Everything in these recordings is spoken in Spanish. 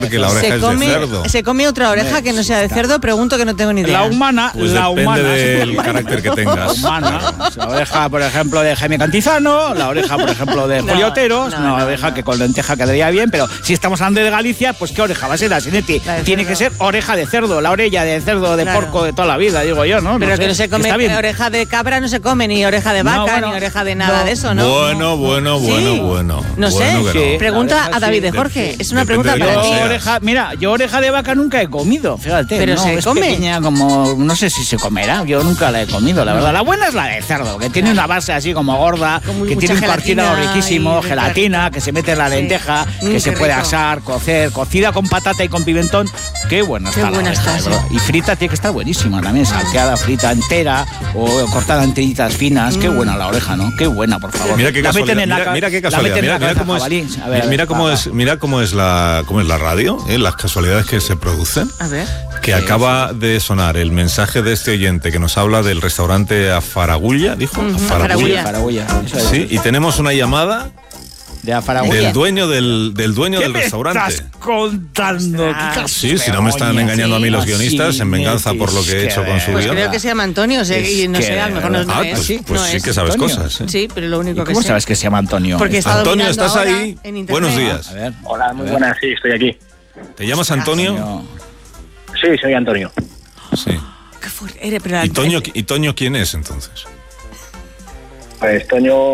Que la oreja es de cerdo. ¿Se come otra oreja que no sea de cerdo? Pregunto, que no tengo ni idea. La humana, pues la depende humana. del carácter que tengas. La humana. La oreja, por ejemplo, de Jaime Cantizano, la oreja, por ejemplo, de Julio Oteros, una oreja que con lenteja quedaría bien, pero si estamos hablando de Galicia, pues ¿qué oreja va a ser la Sinetti? Tiene que ser oreja de cerdo, la orella de cerdo, de porco de toda la vida, digo yo, ¿no? Pero que no se come oreja de cabra, no se come ni oreja de vaca, ni oreja de nada de eso, ¿no? Bueno. No sé, pregunta a David de Jorge, es una pregunta para ti. Mira, yo oreja de vaca nunca he comido, fíjate. Pero no, se es come. Pequeña, como, no sé si se comerá, yo nunca la he comido, la verdad. La buena es la de cerdo, que tiene una base así como gorda, que tiene un cocido riquísimo, gelatina, que se mete en la lenteja, que se puede asar, cocer, cocida con patata y con pimentón. Qué buena está. Qué buena está, y frita tiene que estar buenísima también, salteada, frita entera o cortada en tiritas finas. Qué buena la oreja, ¿no? Qué buena, por favor. Mira qué casualidad. Mira qué casualidad. Mira cómo es la radio, las casualidades que se producen. A ver. Que acaba de sonar el mensaje de este oyente que nos habla del restaurante Afaragulla, dijo. Afaragulla. Sí, y tenemos una llamada de Afaragulla. Del dueño del restaurante. ¿Qué estás contando? Sí, si no me están engañando a mí los guionistas en venganza por lo que he hecho con su guión. Creo que se llama Antonio, y no sé, a lo mejor no es. Pues sí que sabes cosas. Sí, pero lo único que sé. ¿Cómo sabes que se llama Antonio? Porque Antonio, ¿estás ahí? Buenos días. A ver, hola, muy buenas, sí, estoy aquí. ¿Te llamas Antonio? Sí, soy Antonio. Sí. Qué fuerte. Pero ¿Y Toño quién es entonces? Pues Toño,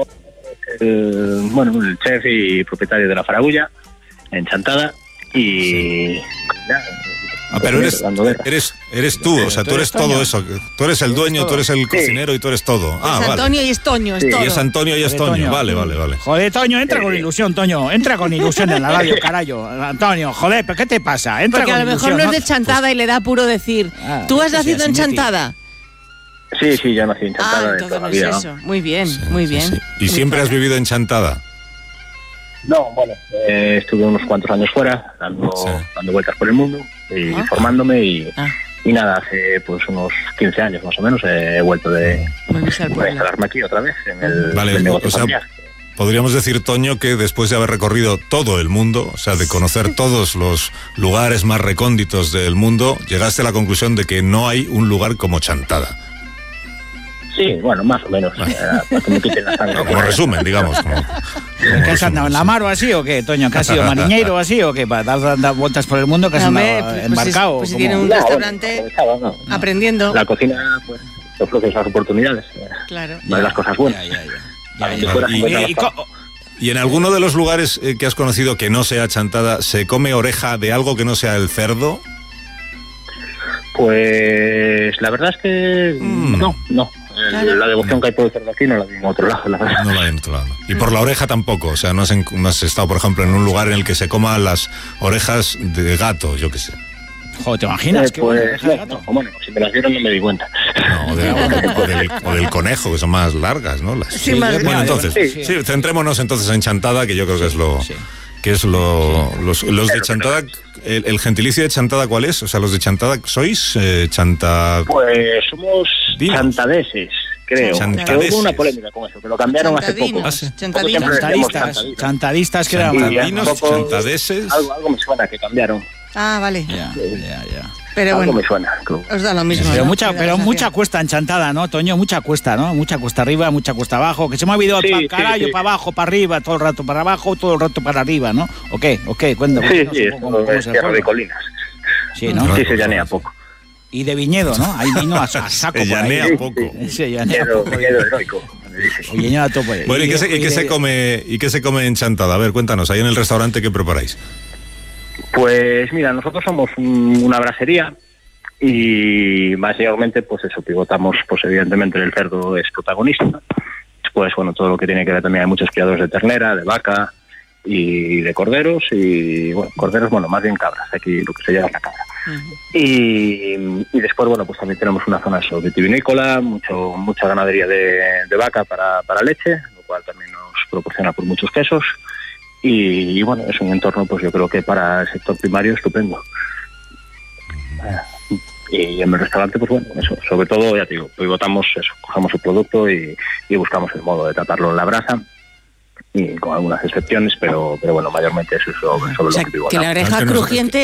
el chef y propietario de la Faragulla, en Chantada, y... pero eres tú, o sea, tú eres todo eso. Tú eres el dueño, tú eres el cocinero y tú eres todo. Es Antonio y es Toño, es todo. Y es Antonio y es Toño. Vale. Joder, Toño, entra con ilusión, Toño. Entra con ilusión en la radio, carayo. Antonio, joder, ¿pero qué te pasa? Entra porque con a lo mejor ilusión, no es de Chantada y le da puro decir. ¿Tú has nacido en Chantada? Sí, yo nací en Chantada de toda la vida. Eso. Muy bien, muy bien. Sí. ¿Y siempre has vivido en Chantada? No, bueno, estuve unos cuantos años fuera, dando vueltas por el mundo y formándome y nada, hace pues unos 15 años más o menos he vuelto de instalarme aquí otra vez en el negocio familiar. Podríamos decir, Toño, que después de haber recorrido todo el mundo, o sea, de conocer todos los lugares más recónditos del mundo, llegaste a la conclusión de que no hay un lugar como Chantada. Sí, bueno, más o menos. Como resumen, digamos. ¿Qué has andado en la mar o así o qué, Toño? ¿Que has sido mariñero o así o qué? ¿Para dar vueltas por el mundo que has andado embarcado? Pues si tiene un restaurante aprendiendo. La cocina, pues, te ofrece esas oportunidades. Claro. Una de las cosas buenas. ¿Y en alguno de los lugares que has conocido que no sea Chantada, se come oreja de algo que no sea el cerdo? Pues la verdad es que no. Claro. La devoción que hay por el cerdo aquí no la vi en otro lado, la verdad. No la vi en otro lado. Y por la oreja tampoco, o sea, no has estado, por ejemplo, en un lugar en el que se coman las orejas de gato, yo qué sé. Joder, ¿te imaginas? Pues no, bueno, si me las dieron no me di cuenta. No, o del conejo, que son más largas, ¿no? Bueno, entonces, sí, centrémonos entonces en Chantada, que yo creo que es lo... Sí. Que es los de Chantada, el gentilicio de Chantada, ¿cuál es? O sea, los de Chantada, ¿sois Pues somos chantadeses, creo. Chantadeses. Hubo una polémica con eso, que lo cambiaron hace poco. Chantadistas, que eran chantadeses. Algo me suena que cambiaron. Ah, vale. Ya. Pero algo bueno, me suena. Os da lo mismo. Pero mucha cuesta en Chantada, ¿no, Toño? Mucha cuesta, ¿no? Mucha cuesta arriba, mucha cuesta abajo. Que se me ha olvidado para carajo, para abajo, para arriba, todo el rato para abajo, todo el rato para arriba, ¿no? ¿O qué? Cuéntame. Sí, es tierra de colinas. Sí, ¿no? Sí, se llanea poco. Y de viñedo, ¿no? Hay vino a saco. Se llanea poco. Se llanea poco. Viñedo heroico. Bueno, ¿y qué se come en Chantada? A ver, cuéntanos, ahí en el restaurante, ¿qué preparáis? Pues mira, nosotros somos una brasería y básicamente pues eso, pivotamos pues evidentemente el cerdo es protagonista. Después, bueno, todo lo que tiene que ver también hay muchos criadores de ternera, de vaca y de corderos y bueno, corderos, bueno, más bien cabras, aquí lo que se llama la cabra. Y después, bueno, pues también tenemos una zona vitivinícola, mucha ganadería de vaca para leche, lo cual también nos proporciona por muchos quesos. Y bueno, es un entorno, pues yo creo que para el sector primario estupendo. Y en el restaurante, pues bueno, eso, sobre todo, ya te digo, pivotamos eso, cogemos el producto y buscamos el modo de tratarlo en la brasa, y con algunas excepciones, pero bueno, mayormente eso es sobre lo que pivotamos. Que la oreja crujiente